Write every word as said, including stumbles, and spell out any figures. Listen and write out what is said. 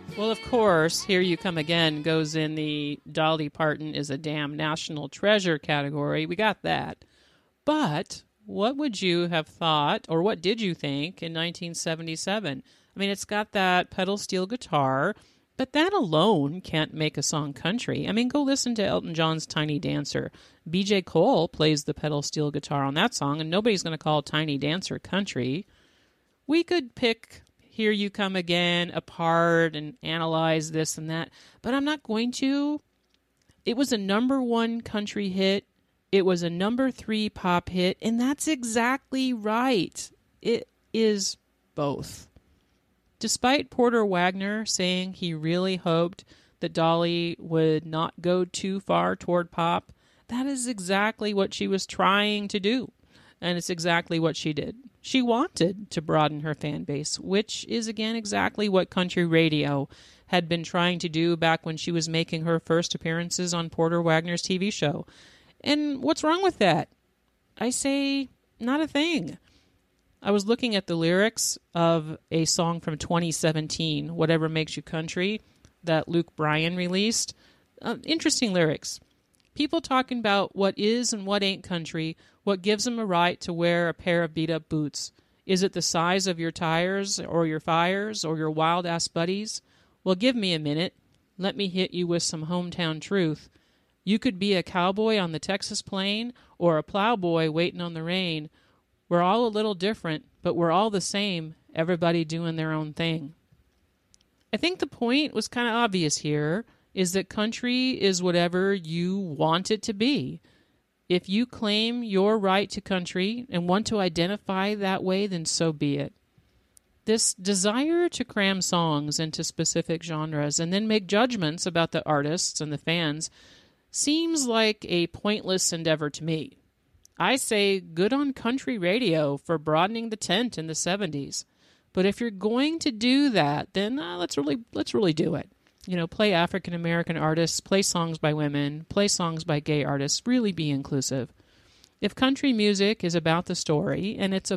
Well, of course, Here You Come Again goes in the Dolly Parton is a damn national treasure category. We got that. But what would you have thought, or what did you think in nineteen seventy-seven? I mean, it's got that pedal steel guitar, but that alone can't make a song country. I mean, go listen to Elton John's Tiny Dancer. B J Cole plays the pedal steel guitar on that song, and nobody's going to call Tiny Dancer country. We could pick Here You Come Again apart and analyze this and that, but I'm not going to. It was a number one country hit. It was a number three pop hit, and that's exactly right. It is both. Despite Porter Wagoner saying he really hoped that Dolly would not go too far toward pop, that is exactly what she was trying to do, and it's exactly what she did. She wanted to broaden her fan base, which is, again, exactly what country radio had been trying to do back when she was making her first appearances on Porter Wagoner's T V show. And what's wrong with that? I say, not a thing. I was looking at the lyrics of a song from twenty seventeen, Whatever Makes You Country, that Luke Bryan released. Uh, interesting lyrics. People talking about what is and what ain't country, what gives them a right to wear a pair of beat-up boots. Is it the size of your tires or your fires or your wild-ass buddies? Well, give me a minute. Let me hit you with some hometown truth. You could be a cowboy on the Texas plain or a plowboy waiting on the rain. We're all a little different, but we're all the same, everybody doing their own thing. I think the point was kind of obvious here, is that country is whatever you want it to be. If you claim your right to country and want to identify that way, then so be it. This desire to cram songs into specific genres and then make judgments about the artists and the fans seems like a pointless endeavor to me. I say good on country radio for broadening the tent in the seventies. But if you're going to do that, then uh, let's really let's really do it. You know, play African American artists, play songs by women, play songs by gay artists, really be inclusive. If country music is about the story and it's a